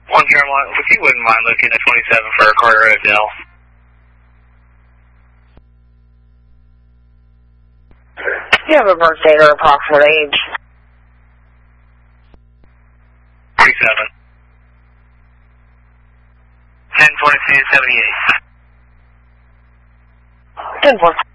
One Caroline, if you wouldn't mind looking at 27 for Carter Odell. Do you have a birthday or approximate age? 37. 10/22/78. 10/4.